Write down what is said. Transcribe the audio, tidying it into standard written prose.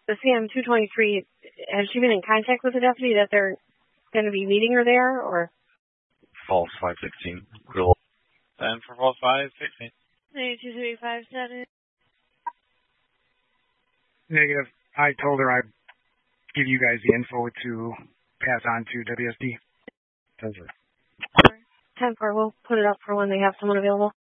the CM-223, has she been in contact with the deputy that they're going to be meeting her there, or? False 516. Cool. 10 for false 516. 92357. Negative. I told her I'd give you guys the info to pass on to WSD. 10-4. We'll put it up for when they have someone available.